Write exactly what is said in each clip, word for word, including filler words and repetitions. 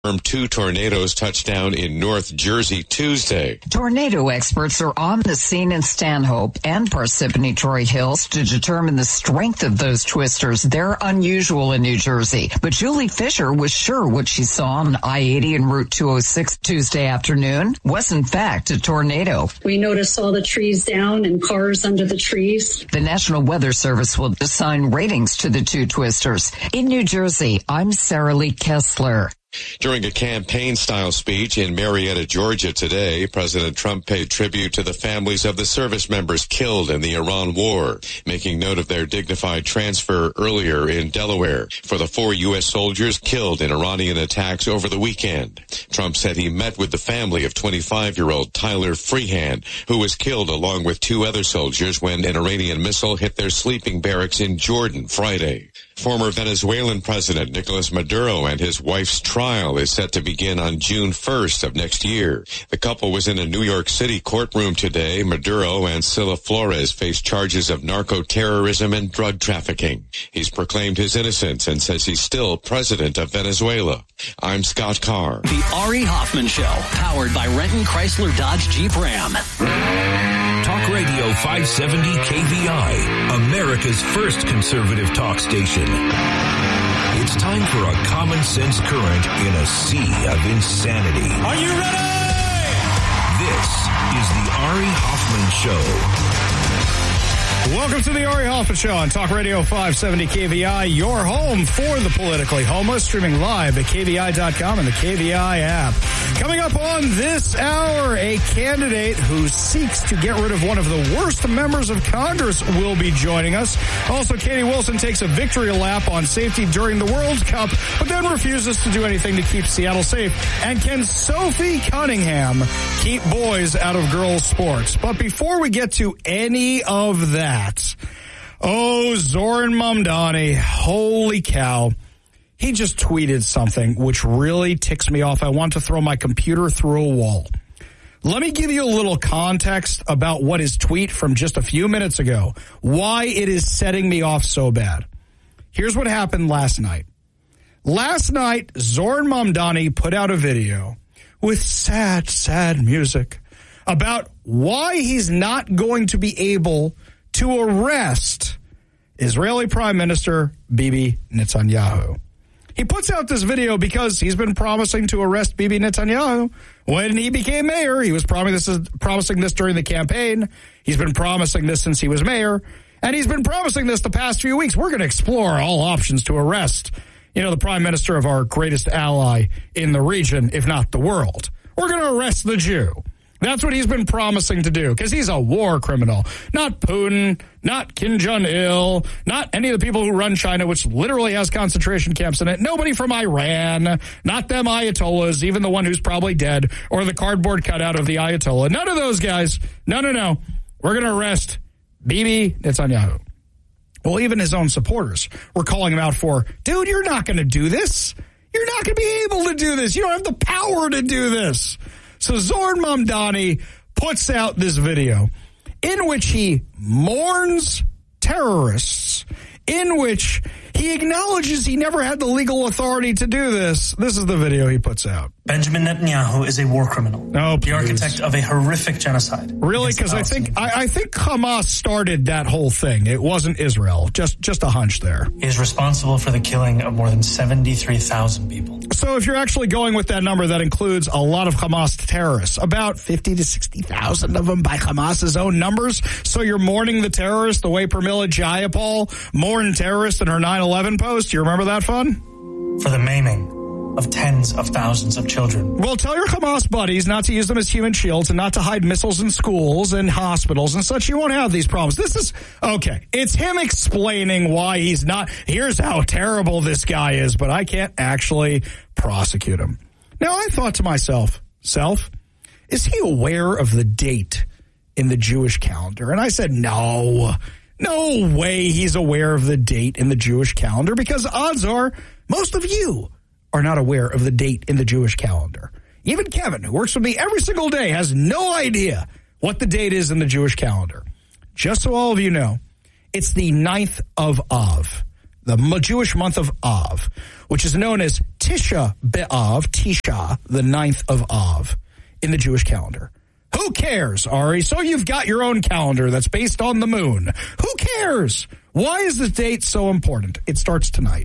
Two tornadoes touched down in North Jersey Tuesday. Tornado experts are on the scene in Stanhope and Parsippany Troy Hills to determine the strength of those twisters. They're unusual in New Jersey, but Julie Fisher was sure what she saw on I eighty and Route two oh six Tuesday afternoon was in fact a tornado. We noticed all the trees down and cars under the trees. The National Weather Service will assign ratings to the two twisters. In New Jersey, I'm Sarah Lee Kessler. During a campaign-style speech in Marietta, Georgia today, President Trump paid tribute to the families of the service members killed in the Iran war, making note of their dignified transfer earlier in Delaware for the four U S soldiers killed in Iranian attacks over the weekend. Trump said he met with the family of twenty-five-year-old Tyler Freehan, who was killed along with two other soldiers when an Iranian missile hit their sleeping barracks in Jordan Friday. Former Venezuelan President Nicolas Maduro and his wife's trial is set to begin on June first of next year. The couple was in a New York City courtroom today. Maduro and Sila Flores face charges of narco-terrorism and drug trafficking. He's proclaimed his innocence and says he's still president of Venezuela. I'm Scott Carr. The Ari Hoffman Show, powered by Renton Chrysler Dodge Jeep Ram. Talk Radio five seventy K V I, America's first conservative talk station. It's time for a common sense current in a sea of insanity. Are you ready? This is the Ari Hoffman Show. Welcome to the Ari Hoffman Show on Talk Radio five seventy K V I, your home for the politically homeless, streaming live at K V I dot com and the K V I app. Coming up on this hour, a candidate who seeks to get rid of one of the worst members of Congress will be joining us. Also, Katie Wilson takes a victory lap on safety during the World Cup, but then refuses to do anything to keep Seattle safe. And can Sophie Cunningham keep boys out of girls' sports? But before we get to any of that, oh, Zoran Mamdani, holy cow. He just tweeted something which really ticks me off. I want to throw my computer through a wall. Let me give you a little context about what his tweet from just a few minutes ago, why it is setting me off so bad. Here's what happened last night. Last night, Zoran Mamdani put out a video with sad, sad music about why he's not going to be able to arrest Israeli Prime Minister Bibi Netanyahu. He puts out this video because he's been promising to arrest Bibi Netanyahu when he became mayor. He was promising this, promising this during the campaign. He's been promising this since he was mayor. And he's been promising this the past few weeks. We're going to explore all options to arrest, you know, the prime minister of our greatest ally in the region, if not the world. We're going to arrest the Jew. That's what he's been promising to do, because he's a war criminal. Not Putin, not Kim Jong-il, not any of the people who run China, which literally has concentration camps in it. Nobody from Iran, not them Ayatollahs, even the one who's probably dead, or the cardboard cutout of the Ayatollah. None of those guys. No, no, no. We're going to arrest Bibi Netanyahu. Well, even his own supporters were calling him out for, dude, you're not going to do this. You're not going to be able to do this. You don't have the power to do this. So Zoran Mamdani puts out this video in which he mourns terrorists, in which he acknowledges he never had the legal authority to do this. This is the video he puts out. Benjamin Netanyahu is a war criminal. Oh, the architect of a horrific genocide. Really? Because I think I, I think Hamas started that whole thing. It wasn't Israel. Just just a hunch there. He is responsible for the killing of more than seventy-three thousand people. So if you're actually going with that number, that includes a lot of Hamas terrorists, about fifty to sixty thousand of them by Hamas's own numbers. So you're mourning the terrorists the way Pramila Jayapal mourned terrorists in her nine eleven post. You remember that fun? For the maiming of tens of thousands of children. Well, tell your Hamas buddies not to use them as human shields and not to hide missiles in schools and hospitals and such. You won't have these problems. This is, okay, it's him explaining why he's not, here's how terrible this guy is, but I can't actually prosecute him. Now, I thought to myself, self, is he aware of the date in the Jewish calendar? And I said, no, no way he's aware of the date in the Jewish calendar, because odds are most of you are not aware of the date in the Jewish calendar. Even Kevin, who works with me every single day, has no idea what the date is in the Jewish calendar. Just so all of you know, it's the ninth of Av. the Jewish month of Av, which is known as Tisha B'Av, Tisha, the ninth of Av, in the Jewish calendar. Who cares, Ari? So you've got your own calendar that's based on the moon. Who cares? Why is this date so important? It starts tonight.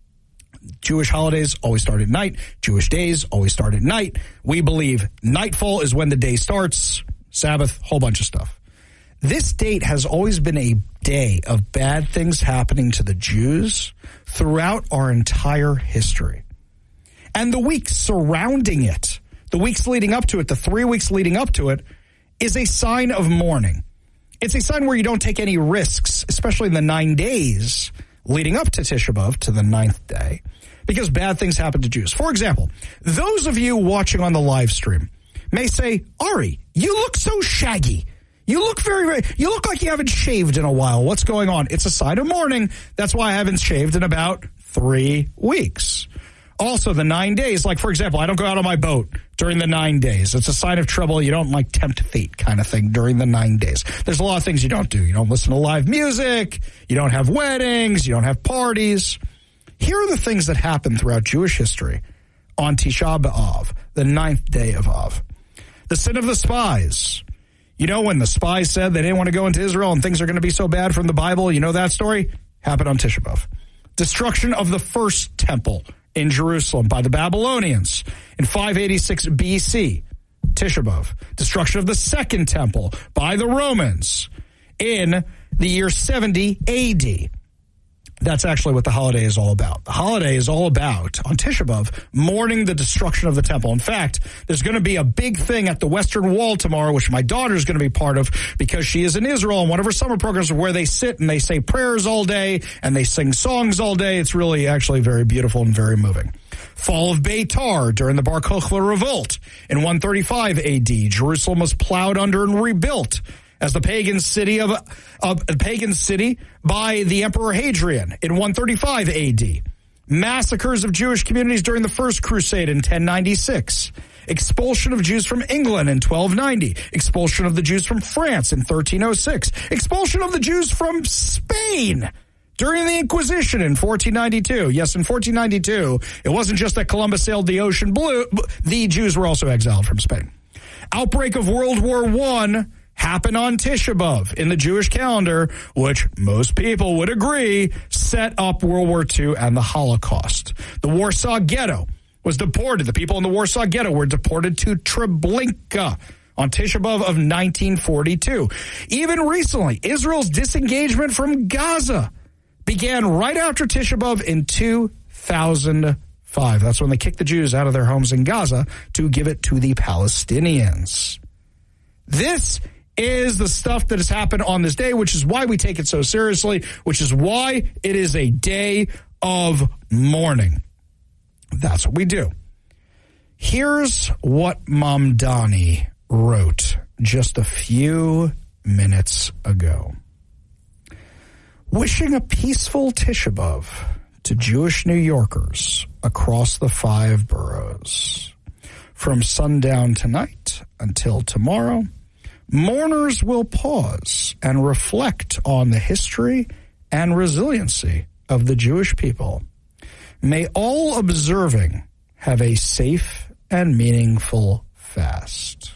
Jewish holidays always start at night. Jewish days always start at night. We believe nightfall is when the day starts. Sabbath, whole bunch of stuff. This date has always been a day of bad things happening to the Jews throughout our entire history. And the weeks surrounding it, the weeks leading up to it, the three weeks leading up to it, is a sign of mourning. It's a sign where you don't take any risks, especially in the nine days leading up to Tisha B'Av, to the ninth day, because bad things happen to Jews. For example, those of you watching on the live stream may say, Ari, you look so shaggy. You look very, very, you look like you haven't shaved in a while. What's going on? It's a sign of mourning. That's why I haven't shaved in about three weeks. Also, the nine days, like, for example, I don't go out on my boat during the nine days. It's a sign of trouble. You don't, like, tempt fate kind of thing during the nine days. There's a lot of things you don't do. You don't listen to live music. You don't have weddings. You don't have parties. Here are the things that happen throughout Jewish history on Tisha B'Av, the ninth day of Av. The sin of the spies. You know, when the spies said they didn't want to go into Israel and things are going to be so bad from the Bible, you know that story? Happened on Tisha B'Av. Destruction of the first temple in Jerusalem by the Babylonians in five eighty-six B C, Tisha B'Av. Destruction of the second temple by the Romans in the year seventy A D. That's actually what the holiday is all about. The holiday is all about, on Tisha B'Av, mourning the destruction of the temple. In fact, there's going to be a big thing at the Western Wall tomorrow, which my daughter's going to be part of because she is in Israel, and one of her summer programs where they sit and they say prayers all day and they sing songs all day. It's really actually very beautiful and very moving. Fall of Beitar during the Bar Kokhba revolt in one thirty-five A D. Jerusalem was plowed under and rebuilt as the pagan city of a pagan city by the Emperor Hadrian in one thirty-five A D. Massacres of Jewish communities during the First Crusade in ten ninety-six. Expulsion of Jews from England in twelve ninety. Expulsion of the Jews from France in thirteen oh six. Expulsion of the Jews from Spain during the Inquisition in fourteen ninety-two. Yes, in fourteen ninety-two, it wasn't just that Columbus sailed the ocean blue. The Jews were also exiled from Spain. Outbreak of World War One happened on Tisha B'Av in the Jewish calendar, which most people would agree set up World War Two and the Holocaust. The Warsaw Ghetto was deported. The people in the Warsaw Ghetto were deported to Treblinka on Tisha B'Av of nineteen forty-two. Even recently, Israel's disengagement from Gaza began right after Tisha B'Av in two thousand five. That's when they kicked the Jews out of their homes in Gaza to give it to the Palestinians. This is the stuff that has happened on this day, which is why we take it so seriously, which is why it is a day of mourning. That's what we do. Here's what Mamdani wrote just a few minutes ago. Wishing a peaceful Tisha B'Av to Jewish New Yorkers across the five boroughs. From sundown tonight until tomorrow, mourners will pause and reflect on the history and resiliency of the Jewish people. May all observing have a safe and meaningful fast.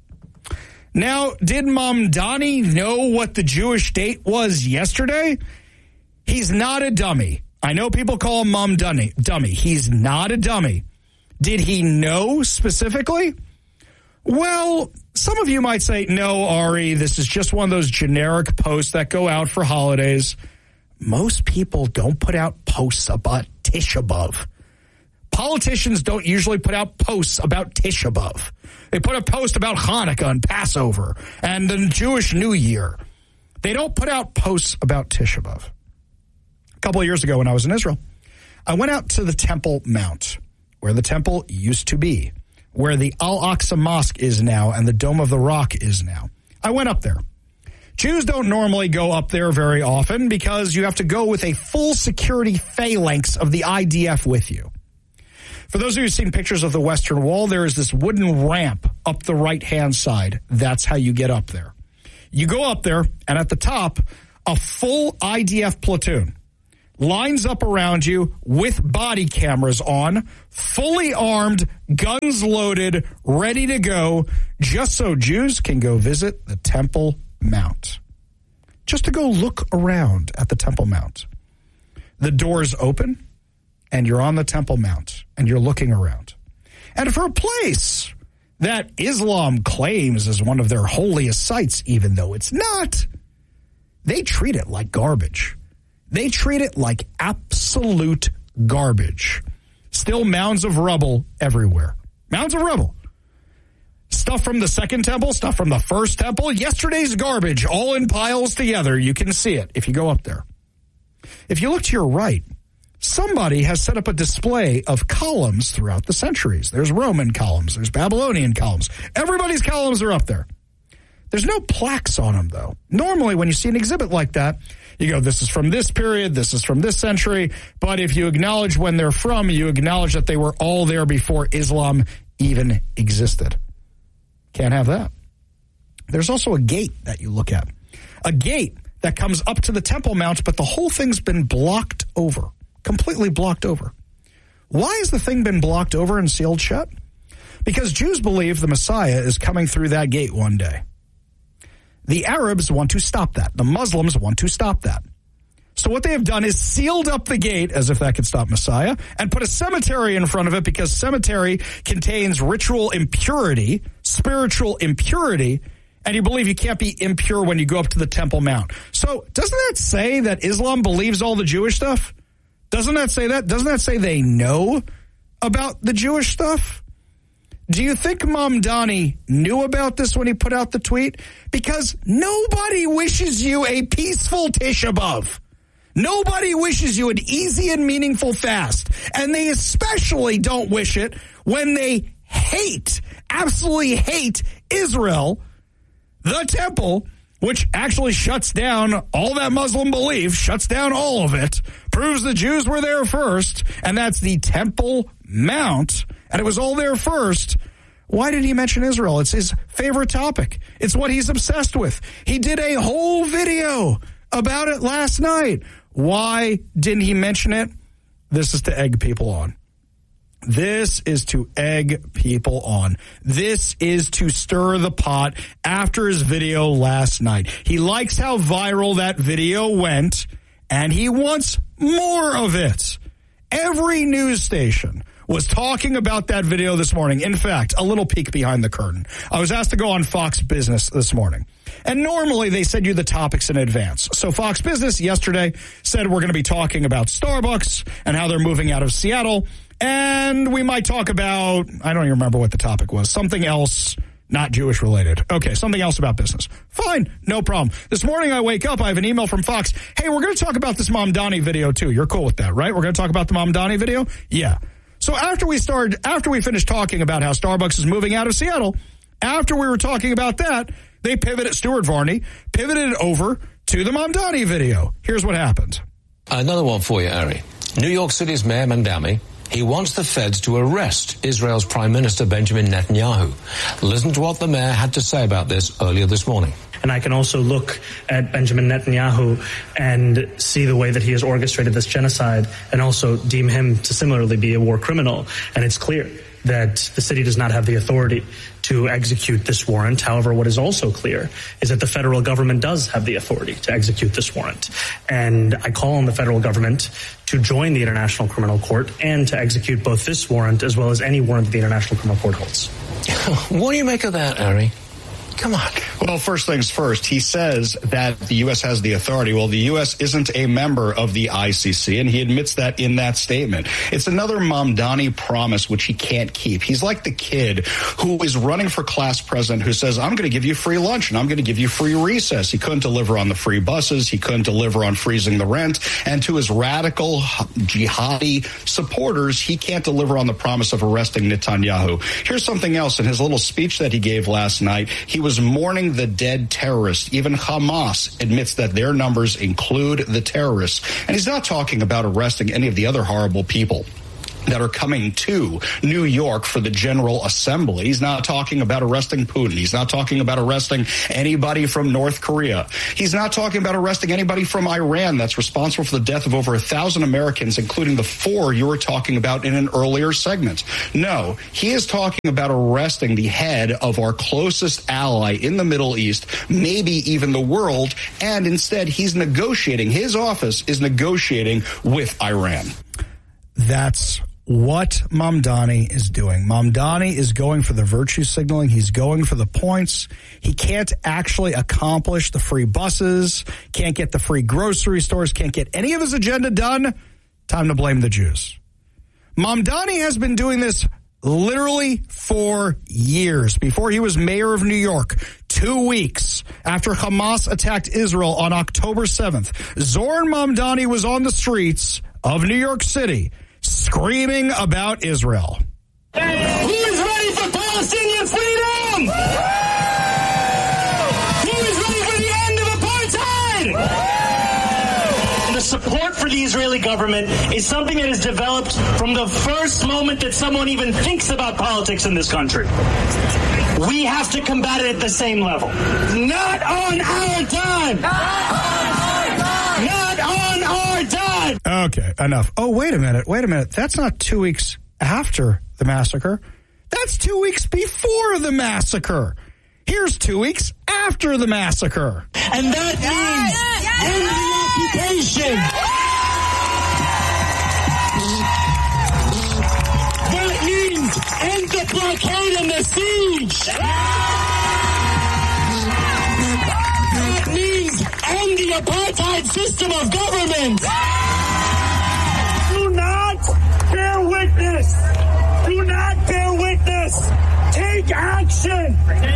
Now, did Mamdani know what the Jewish date was yesterday? He's not a dummy. I know people call him Mamdani dummy. He's not a dummy. Did he know specifically? Well, some of you might say, no, Ari, this is just one of those generic posts that go out for holidays. Most people don't put out posts about Tisha B'Av. Politicians don't usually put out posts about Tisha B'Av. They put a post about Hanukkah and Passover and the Jewish New Year. They don't put out posts about Tisha B'Av. A couple of years ago when I was in Israel, I went out to the Temple Mount, where the temple used to be, where the Al-Aqsa Mosque is now and the Dome of the Rock is now. I went up there. Jews don't normally go up there very often because you have to go with a full security phalanx of the I D F with you. For those of you who've seen pictures of the Western Wall, there is this wooden ramp up the right-hand side. That's how you get up there. You go up there, and at the top, a full I D F platoon lines up around you with body cameras on, fully armed, guns loaded, ready to go, just so Jews can go visit the Temple Mount. Just to go look around at the Temple Mount. The doors open, and you're on the Temple Mount, and you're looking around. And for a place that Islam claims is one of their holiest sites, even though it's not, they treat it like garbage. They treat it like absolute garbage. Still mounds of rubble everywhere. Mounds of rubble. Stuff from the second temple, stuff from the first temple, yesterday's garbage, all in piles together. You can see it if you go up there. If you look to your right, somebody has set up a display of columns throughout the centuries. There's Roman columns. There's Babylonian columns. Everybody's columns are up there. There's no plaques on them, though. Normally, when you see an exhibit like that, you go, this is from this period, this is from this century. But if you acknowledge when they're from, you acknowledge that they were all there before Islam even existed. Can't have that. There's also a gate that you look at. A gate that comes up to the Temple Mount, but the whole thing's been blocked over. Completely blocked over. Why has the thing been blocked over and sealed shut? Because Jews believe the Messiah is coming through that gate one day. The Arabs want to stop that. The Muslims want to stop that. So what they have done is sealed up the gate, as if that could stop Messiah, and put a cemetery in front of it because cemetery contains ritual impurity, spiritual impurity, and you believe you can't be impure when you go up to the Temple Mount. So doesn't that say that Islam believes all the Jewish stuff? Doesn't that say that? Doesn't that say they know about the Jewish stuff? Do you think Mamdani knew about this when he put out the tweet? Because nobody wishes you a peaceful Tisha B'Av. Nobody wishes you an easy and meaningful fast. And they especially don't wish it when they hate, absolutely hate Israel, the temple, which actually shuts down all that Muslim belief, shuts down all of it, proves the Jews were there first, and that's the Temple Mount, and it was all there first. Why did he mention Israel? It's his favorite topic. It's what he's obsessed with. He did a whole video about it last night. Why didn't he mention it? This is to egg people on. This is to egg people on. This is to stir the pot after his video last night. He likes how viral that video went, and he wants more of it. Every news station was talking about that video this morning. In fact, a little peek behind the curtain. I was asked to go on Fox Business this morning. And normally they send you the topics in advance. So Fox Business yesterday said we're going to be talking about Starbucks and how they're moving out of Seattle. And we might talk about, I don't even remember what the topic was, something else not Jewish related. Okay, something else about business. Fine, no problem. This morning I wake up, I have an email from Fox. Hey, we're going to talk about this Mamdani video too. You're cool with that, right? We're going to talk about the Mamdani video? Yeah. So after we started, after we finished talking about how Starbucks is moving out of Seattle, after we were talking about that, they pivoted, Stuart Varney pivoted over to the Mamdani video. Here's what happened. Another one for you, Ari. New York City's Mayor Mamdani, he wants the feds to arrest Israel's Prime Minister Benjamin Netanyahu. Listen to what the mayor had to say about this earlier this morning. And I can also look at Benjamin Netanyahu and see the way that he has orchestrated this genocide and also deem him to similarly be a war criminal. And it's clear that the city does not have the authority to execute this warrant. However, what is also clear is that the federal government does have the authority to execute this warrant. And I call on the federal government to join the International Criminal Court and to execute both this warrant as well as any warrant that the International Criminal Court holds. What do you make of that, Ari? Come on. Well, first things first, he says that the U S has the authority. Well, the U S isn't a member of the I C C, and he admits that in that statement. It's another Mamdani promise which he can't keep. He's like the kid who is running for class president who says, I'm going to give you free lunch and I'm going to give you free recess. He couldn't deliver on the free buses. He couldn't deliver on freezing the rent. And to his radical jihadi supporters, he can't deliver on the promise of arresting Netanyahu. Here's something else. In his little speech that he gave last night, he was mourning the dead terrorists. Even Hamas admits that their numbers include the terrorists. And he's not talking about arresting any of the other horrible people that are coming to New York for the General Assembly. He's not talking about arresting Putin. He's not talking about arresting anybody from North Korea. He's not talking about arresting anybody from Iran that's responsible for the death of over a thousand Americans, including the four you were talking about in an earlier segment. No, he is talking about arresting the head of our closest ally in the Middle East, maybe even the world, and instead he's negotiating. His office is negotiating with Iran. That's what Mamdani is doing. Mamdani is going for the virtue signaling. He's going for the points. He can't actually accomplish the free buses, can't get the free grocery stores, can't get any of his agenda done. Time to blame the Jews. Mamdani has been doing this literally for years. Before he was mayor of New York, two weeks after Hamas attacked Israel on October seventh, Zoran Mamdani was on the streets of New York City screaming about Israel. Who is ready for Palestinian freedom? Who is ready for the end of apartheid? The support for the Israeli government is something that has developed from the first moment that someone even thinks about politics in this country. We have to combat it at the same level. Not on our time! Not on our time! Okay, enough. Oh, wait a minute. Wait a minute. That's not two weeks after the massacre. That's two weeks before the massacre. Here's two weeks after the massacre. And that means end the occupation. That means end the blockade and the siege. That means end the apartheid system of government. Do not bear witness. Do not bear witness. Take action.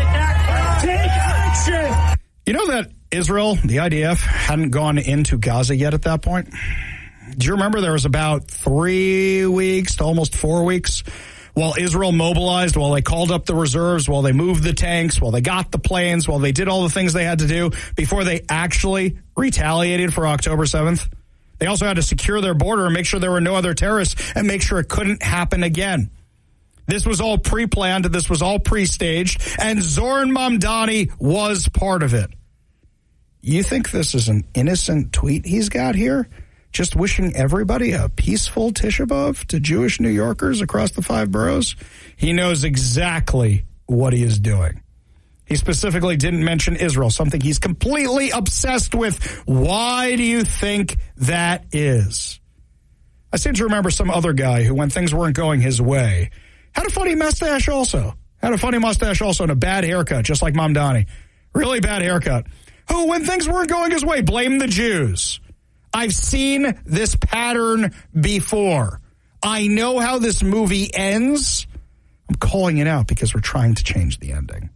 Take action. You know that Israel, the I D F, hadn't gone into Gaza yet at that point? Do you remember there was about three weeks to almost four weeks while Israel mobilized, while they called up the reserves, while they moved the tanks, while they got the planes, while they did all the things they had to do before they actually retaliated for October seventh? They also had to secure their border and make sure there were no other terrorists and make sure it couldn't happen again. This was all pre-planned. This was all pre-staged. And Zoran Mamdani was part of it. You think this is an innocent tweet he's got here? Just wishing everybody a peaceful Tisha B'Av to Jewish New Yorkers across the five boroughs? He knows exactly what he is doing. He specifically didn't mention Israel, something he's completely obsessed with. Why do you think that is? I seem to remember some other guy who, when things weren't going his way, had a funny mustache also. Had a funny mustache also and a bad haircut, just like Mamdani. Really bad haircut. Who, when things weren't going his way, blamed the Jews. I've seen this pattern before. I know how this movie ends. I'm calling it out because we're trying to change the ending.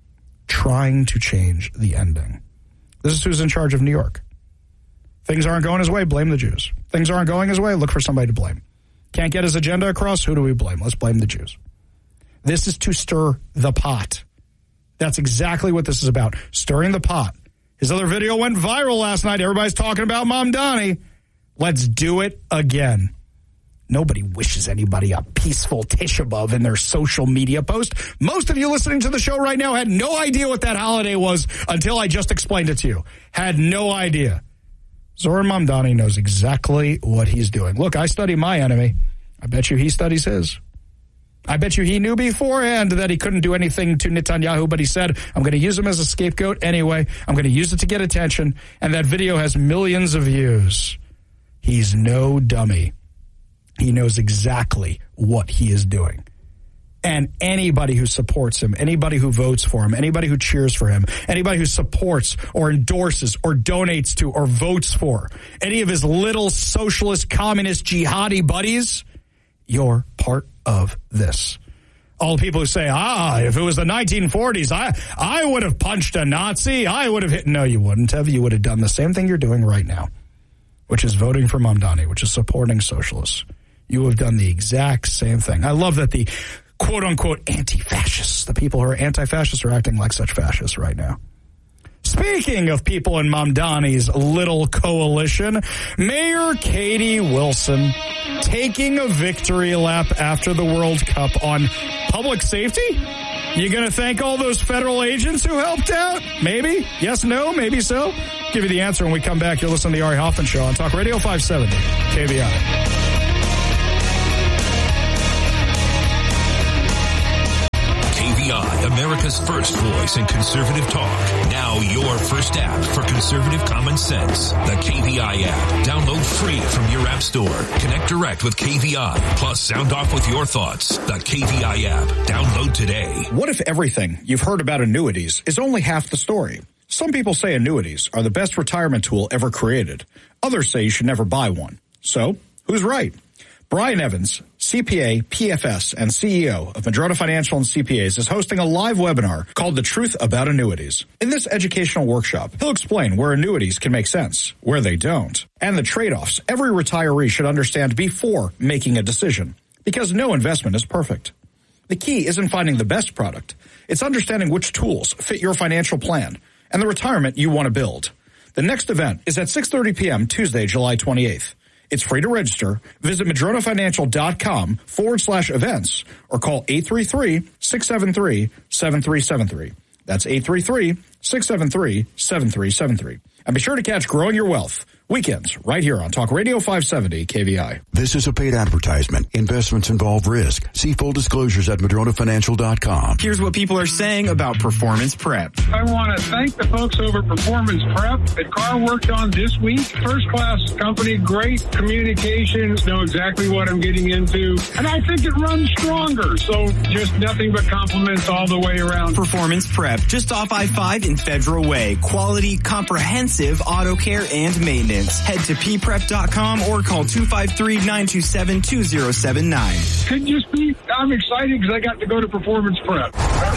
Trying to change the ending. This is who's in charge of New York. Things aren't going his way, blame the Jews. Things aren't going his way, look for somebody to blame. Can't get his agenda across, who do we blame? Let's blame the Jews. This is to stir the pot. That's exactly what this is about, stirring the pot. His other video went viral last night. Everybody's talking about Mamdani. Let's do it again. Nobody wishes anybody a peaceful Tisha B'Av in their social media post. Most of you listening to the show right now had no idea what that holiday was until I just explained it to you. Had no idea. Zoran Mamdani knows exactly what he's doing. Look, I study my enemy. I bet you he studies his. I bet you he knew beforehand that he couldn't do anything to Netanyahu, but he said, I'm going to use him as a scapegoat anyway. I'm going to use it to get attention. And that video has millions of views. He's no dummy. He knows exactly what he is doing. And anybody who supports him, anybody who votes for him, anybody who cheers for him, anybody who supports or endorses or donates to or votes for any of his little socialist, communist, jihadi buddies, you're part of this. All the people who say, ah, if it was the nineteen forties, I, I would have punched a Nazi. I would have hit. No, you wouldn't have. You would have done the same thing you're doing right now, which is voting for Mamdani, which is supporting socialists. You have done the exact same thing. I love that the quote-unquote anti-fascists, the people who are anti-fascists are acting like such fascists right now. Speaking of people in Mamdani's little coalition, Mayor Katie Wilson taking a victory lap after the World Cup on public safety? You going to thank all those federal agents who helped out? Maybe? Yes, no, maybe so? Give you the answer when we come back. You're listening to the Ari Hoffman Show on Talk Radio five seventy K V I. America's first voice in conservative talk. Now your first app for conservative common sense. The K V I app. Download free from your app store. Connect direct with K V I. Plus sound off with your thoughts. The K V I app. Download today. What if everything you've heard about annuities is only half the story? Some people say annuities are the best retirement tool ever created. Others say you should never buy one. So, who's right? Brian Evans, C P A, P F S, and C E O of Madrona Financial and C P As, is hosting a live webinar called The Truth About Annuities. In this educational workshop, he'll explain where annuities can make sense, where they don't, and the trade-offs every retiree should understand before making a decision, because no investment is perfect. The key isn't finding the best product. It's understanding which tools fit your financial plan and the retirement you want to build. The next event is at six thirty p.m. Tuesday, July twenty-eighth. It's free to register. Visit madronafinancial.com forward slash events or call eight three three, six seven three, seven three seven three. That's eight three three, six seven three, seven three seven three. And be sure to catch Growing Your Wealth weekends right here on Talk Radio five seventy K V I. This is a paid advertisement. Investments involve risk. See full disclosures at madrona financial dot com. Here's what people are saying about Performance Prep. I want to thank the folks over at Performance Prep that Carl worked on this week. First class company, great communications, know exactly what I'm getting into, and I think it runs stronger. So just nothing but compliments all the way around. Performance Prep, just off I five in Federal Way. Quality, comprehensive auto care and maintenance. Head to p prep dot com or call two five three, nine two seven, two zero seven nine. Could just be, I'm excited because I got to go to Performance Prep.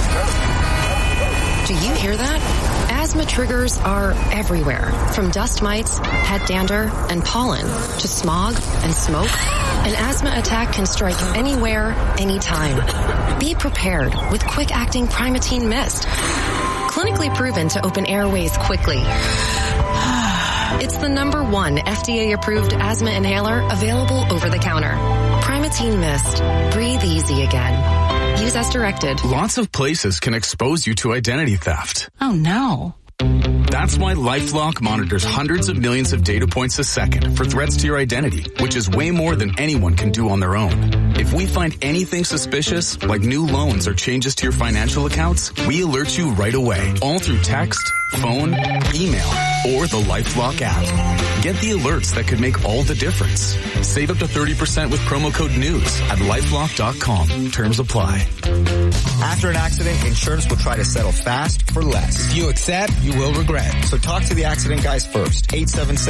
Do you hear that? Asthma triggers are everywhere, from dust mites, head dander, and pollen, to smog and smoke. An asthma attack can strike anywhere, anytime. Be prepared with quick-acting Primatene Mist. Clinically proven to open airways quickly. It's the number one F D A-approved asthma inhaler available over the counter. Primatene Mist. Breathe easy again. Use as directed. Lots of places can expose you to identity theft. Oh, no. That's why LifeLock monitors hundreds of millions of data points a second for threats to your identity, which is way more than anyone can do on their own. If we find anything suspicious, like new loans or changes to your financial accounts, we alert you right away, all through text, phone, email, or the LifeLock app. Get the alerts that could make all the difference. Save up to thirty percent with promo code NEWS at lifelock dot com. Terms apply. After an accident, insurance will try to settle fast for less. If you accept, you will regret. So talk to the accident guys first. eight seven seven